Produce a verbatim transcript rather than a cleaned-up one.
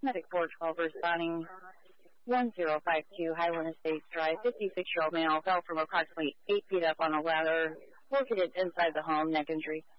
Medic four twelve responding one zero five two Highland Estates Drive. fifty-six-year-old male fell from approximately eight feet up on a ladder located inside the home, neck injury.